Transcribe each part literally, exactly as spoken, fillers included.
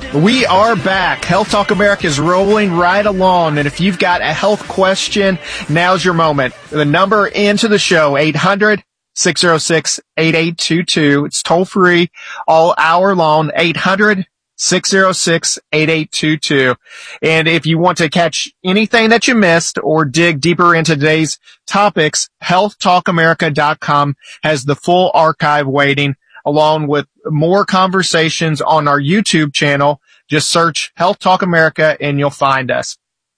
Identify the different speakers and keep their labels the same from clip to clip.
Speaker 1: We are back. Health Talk America is rolling right along. And if you've got a health question, now's your moment. The number into the show, eight hundred, six oh six, eight eight two two. It's toll free all hour long, eight hundred, six oh six, eight eight two two. And if you want to catch anything that you missed or dig deeper into today's topics, health talk america dot com has the full archive waiting, along with more conversations on our YouTube channel. Just search Health Talk America and you'll find us.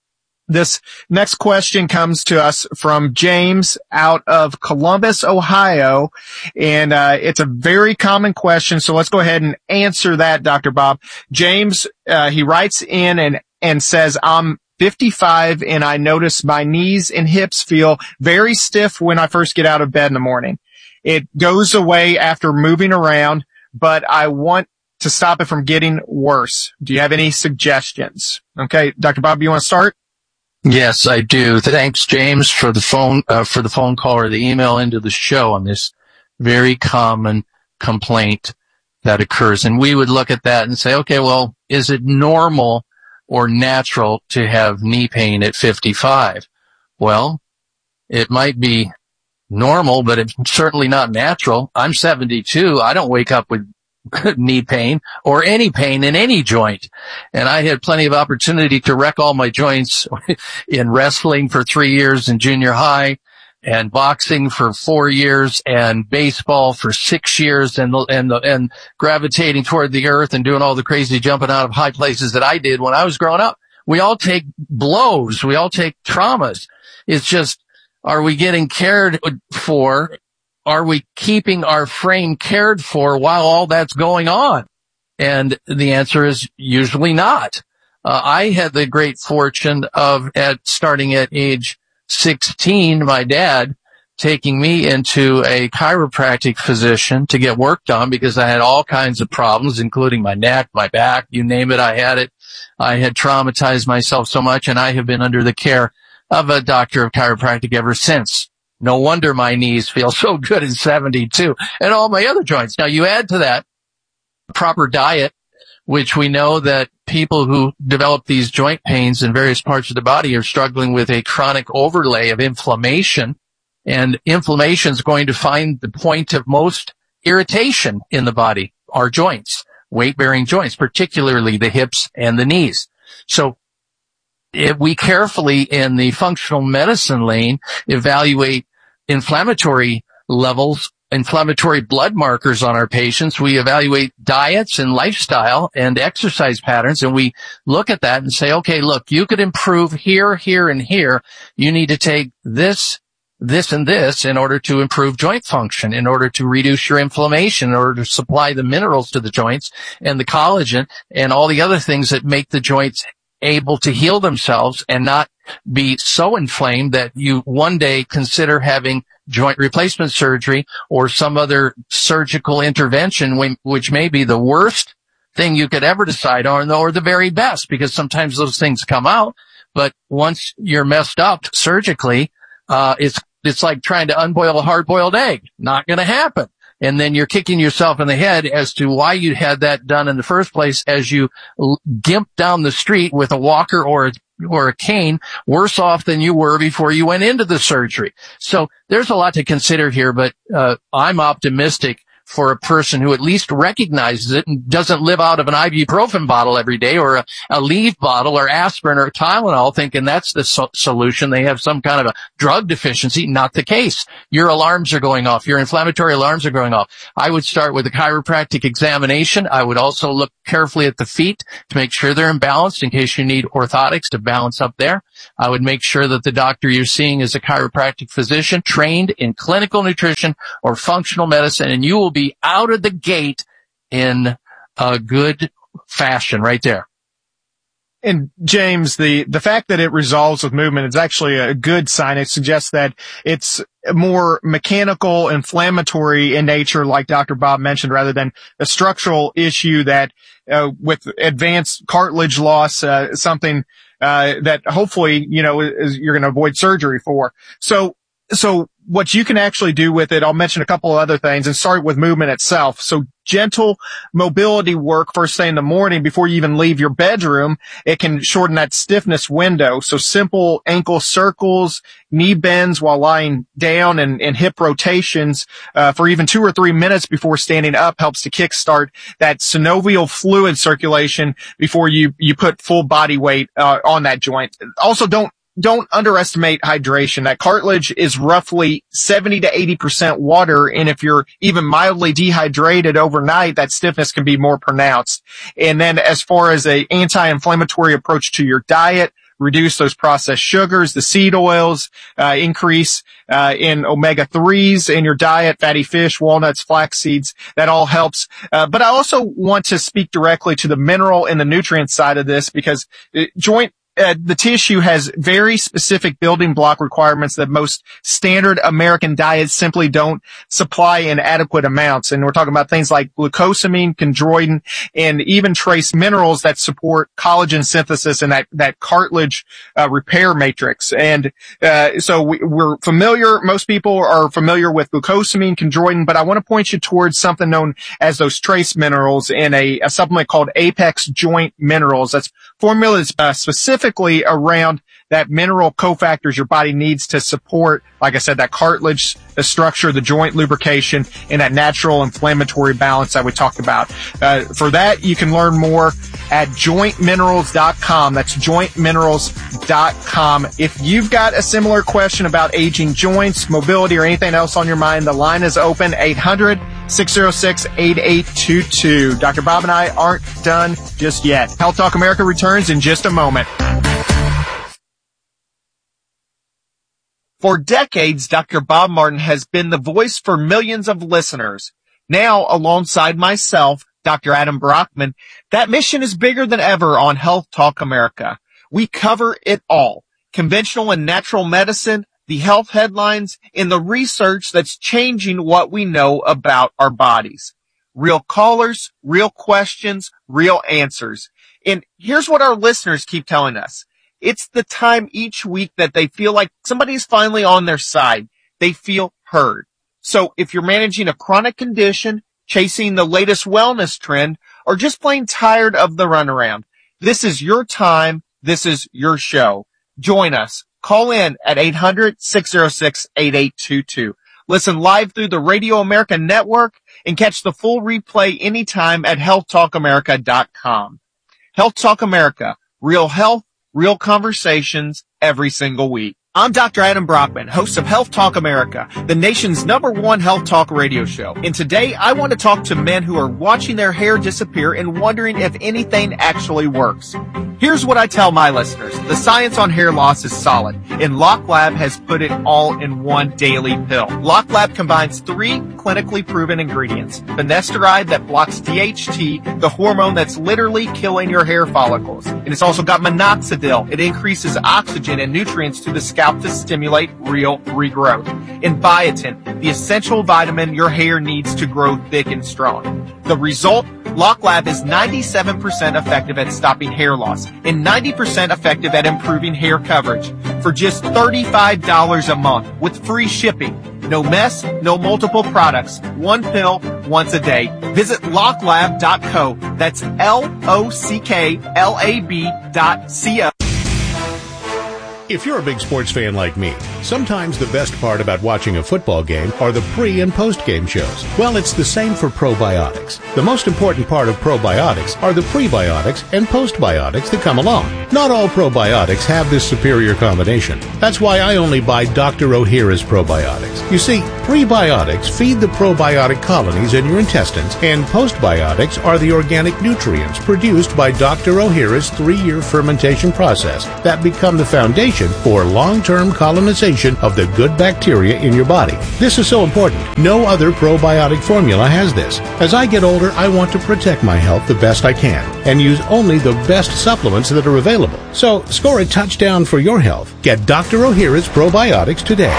Speaker 1: This next question comes to us from James out of Columbus, Ohio. And uh, it's a very common question, so let's go ahead and answer that, Doctor Bob. James, uh, he writes in and, and says, I'm fifty-five and I notice my knees and hips feel very stiff when I first get out of bed in the morning. It goes away after moving around, but I want to stop it from getting worse. Do you have any suggestions? Okay, Doctor Bob, you want to start?
Speaker 2: Yes, I do. Thanks, James, for the phone, uh, for the phone call or the email into the show on this very common complaint that occurs. And we would look at that and say, okay, well, is it normal or natural to have knee pain at fifty-five? Well, it might be normal, but it's certainly not natural. I'm seventy-two. I don't wake up with knee pain or any pain in any joint. And I had plenty of opportunity to wreck all my joints in wrestling for three years in junior high, and boxing for four years, and baseball for six years, and and and gravitating toward the earth and doing all the crazy jumping out of high places that I did when I was growing up. We all take blows. We all take traumas. It's just, are we getting cared for? Are we keeping our frame cared for while all that's going on? And the answer is usually not. Uh, I had the great fortune of, at starting at age sixteen, my dad taking me into a chiropractic physician to get work done because I had all kinds of problems, including my neck, my back, you name it, I had it. I had traumatized myself so much, and I have been under the care of a doctor of chiropractic ever since. No wonder my knees feel so good at seventy-two, and all my other joints. Now, you add to that proper diet, which we know that people who develop these joint pains in various parts of the body are struggling with a chronic overlay of inflammation, and inflammation is going to find the point of most irritation in the body, our joints, weight-bearing joints, particularly the hips and the knees. So if we carefully, in the functional medicine lane, evaluate inflammatory levels, inflammatory blood markers on our patients, we evaluate diets and lifestyle and exercise patterns, and we look at that and say, okay, look, you could improve here, here, and here. You need to take this, this, and this in order to improve joint function, in order to reduce your inflammation, in order to supply the minerals to the joints and the collagen and all the other things that make the joints able to heal themselves and not be so inflamed that you one day consider having joint replacement surgery or some other surgical intervention, which may be the worst thing you could ever decide on, or the very best, because sometimes those things come out. But once you're messed up surgically, uh, it's, it's like trying to unboil a hard-boiled egg. Not going to happen. And then you're kicking yourself in the head as to why you had that done in the first place, as you gimp down the street with a walker or a, or a cane, worse off than you were before you went into the surgery. So there's a lot to consider here, but uh, I'm optimistic for a person who at least recognizes it and doesn't live out of an ibuprofen bottle every day, or a, a Aleve bottle, or aspirin, or Tylenol, thinking that's the so- solution. They have some kind of a drug deficiency. Not the case. Your alarms are going off. Your inflammatory alarms are going off. I would start with a chiropractic examination. I would also look carefully at the feet to make sure they're imbalanced in case you need orthotics to balance up there. I would make sure that the doctor you're seeing is a chiropractic physician trained in clinical nutrition or functional medicine, and you will be out of the gate in a good fashion right there.
Speaker 1: And James, the, the fact that it resolves with movement is actually a good sign. It suggests that it's more mechanical, inflammatory in nature, like Doctor Bob mentioned, rather than a structural issue that, uh, with advanced cartilage loss, uh, something, uh, that hopefully, you know, is, you're going to avoid surgery for. So, So what you can actually do with it, I'll mention a couple of other things and start with movement itself. So gentle mobility work first thing in the morning before you even leave your bedroom. It can shorten that stiffness window. So simple ankle circles, knee bends while lying down, and, and hip rotations uh, for even two or three minutes before standing up helps to kickstart that synovial fluid circulation before you, you put full body weight uh, on that joint. Also, don't Don't underestimate hydration. That cartilage is roughly seventy to eighty percent water. And if you're even mildly dehydrated overnight, that stiffness can be more pronounced. And then as far as a anti-inflammatory approach to your diet, reduce those processed sugars, the seed oils, uh, increase, uh, in omega threes in your diet, fatty fish, walnuts, flax seeds. That all helps. Uh, but I also want to speak directly to the mineral and the nutrient side of this, because uh, joint Uh, the tissue has very specific building block requirements that most standard American diets simply don't supply in adequate amounts. And we're talking about things like glucosamine, chondroitin, and even trace minerals that support collagen synthesis and that, that cartilage uh, repair matrix. And uh, so we, we're familiar, most people are familiar with glucosamine, chondroitin, but I want to point you towards something known as those trace minerals in a, a supplement called Apex Joint Minerals. That's formulas uh, specifically around that mineral cofactors your body needs to support, like I said, that cartilage, the structure, the joint lubrication, and that natural inflammatory balance that we talked about. Uh, for that, you can learn more at joint minerals dot com. That's joint minerals dot com. If you've got a similar question about aging joints, mobility, or anything else on your mind, the line is open, eight hundred, six oh six, eight eight two two. Doctor Bob and I aren't done just yet. Health Talk America returns in just a moment. For decades, Doctor Bob Martin has been the voice for millions of listeners. Now, alongside myself, Doctor Adam Brockman, that mission is bigger than ever on Health Talk America. We cover it all. Conventional and natural medicine, the health headlines, and the research that's changing what we know about our bodies. Real callers, real questions, real answers. And here's what our listeners keep telling us. It's the time each week that they feel like somebody's finally on their side. They feel heard. So if you're managing a chronic condition, chasing the latest wellness trend, or just plain tired of the runaround, this is your time. This is your show. Join us. Call in at eight hundred, six oh six, eight eight two two. Listen live through the Radio America Network and catch the full replay anytime at health talk america dot com. Health Talk America. Real health, real conversations every single week. I'm Doctor Adam Brockman, host of Health Talk America, the nation's number one health talk radio show. And today I want to talk to men who are watching their hair disappear and wondering if anything actually works. Here's what I tell my listeners. The science on hair loss is solid, and LockLab has put it all in one daily pill. LockLab combines three clinically proven ingredients. Finasteride that blocks D H T, the hormone that's literally killing your hair follicles. And it's also got minoxidil. It increases oxygen and nutrients to the scalp to stimulate real regrowth. And biotin, the essential vitamin your hair needs to grow thick and strong. The result? LockLab is ninety-seven percent effective at stopping hair loss and ninety percent effective at improving hair coverage for just thirty-five dollars a month with free shipping. No mess, no multiple products. One pill, once a day. Visit lock lab dot co. That's L O C K L A B dot C O.
Speaker 3: If you're a big sports fan like me, sometimes the best part about watching a football game are the pre- and post-game shows. Well, it's the same for probiotics. The most important part of probiotics are the prebiotics and postbiotics that come along. Not all probiotics have this superior combination. That's why I only buy Doctor Ohhira's probiotics. You see, prebiotics feed the probiotic colonies in your intestines, and postbiotics are the organic nutrients produced by Doctor Ohhira's three-year fermentation process that become the foundation for long-term colonization of the good bacteria in your body. This is so important. No other probiotic formula has this. As I get older, I want to protect my health the best I can and use only the best supplements that are available. So, score a touchdown for your health. Get Doctor Ohhira's probiotics today.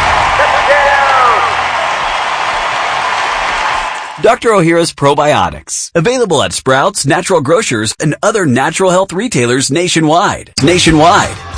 Speaker 4: Doctor Ohhira's Probiotics. Available at Sprouts, Natural Grocers, and other natural health retailers nationwide. Nationwide.